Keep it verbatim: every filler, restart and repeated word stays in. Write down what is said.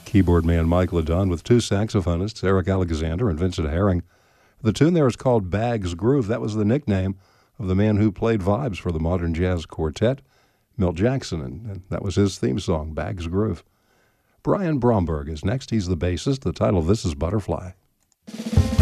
keyboard man Mike LeDon with two saxophonists, Eric Alexander and Vincent Herring. The tune there is called Bag's Groove. That was the nickname of the man who played vibes for the Modern Jazz Quartet, Milt Jackson, and that was his theme song, Bag's Groove. Brian Bromberg is next. He's the bassist. The title of this is Butterfly.